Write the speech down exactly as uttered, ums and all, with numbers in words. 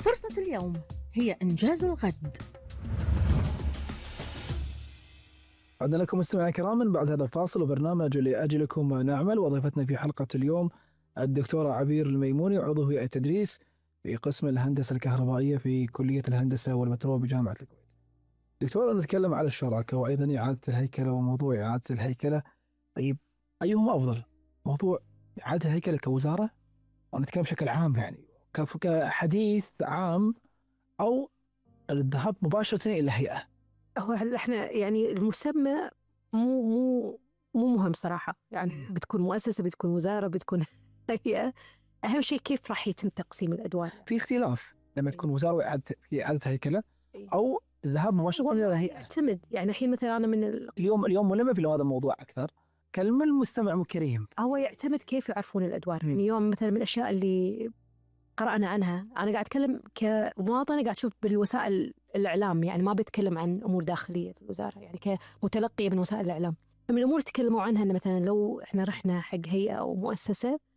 فرصة اليوم هي إنجاز الغد. عدنا لكم مستمعينا الكرام بعد هذا الفاصل وبرنامج لأجلكم نعمل. وضيفتنا في حلقة اليوم الدكتورة عبير الميموني، عضو هيئة التدريس في قسم الهندسة الكهربائية في كلية الهندسة والبترول بجامعة الكويت. دكتورة، نتكلم على الشراكة وأيضا إعادة الهيكلة وموضوع إعادة الهيكلة. طيب، أيهما أفضل؟ موضوع إعادة الهيكلة كوزارة، ونتكلم بشكل عام يعني كف- كحديث عام، أو الذهاب مباشرة إلى هيئة؟ هو هل احنا يعني المسمى مو مو مو مهم صراحة، يعني بتكون مؤسسة، بتكون وزارة، بتكون هيئة. أهم شيء كيف راح يتم تقسيم الأدوار. في اختلاف لما تكون وزارة وإعادة في إعادة هيكلة، إيه. أو الذهاب مباشرة إلى الهيئة. يعتمد، يعني الحين مثلا أنا من ال... اليوم اليوم ملمة في هذا الموضوع أكثر، كلمة المستمع كريم. هو يعتمد كيف يعرفون الأدوار. مم. يعني اليوم مثلا من الأشياء اللي قرأنا عنها، أنا قاعد أتكلم كمواطنة قاعد أشوف بالوسائل الإعلام، يعني ما بتكلم عن أمور داخلية في الوزارة، يعني كمتلقية من وسائل الإعلام. من الأمور تكلموا عنها أن مثلا لو إحنا رحنا حق هيئة أو مؤسسة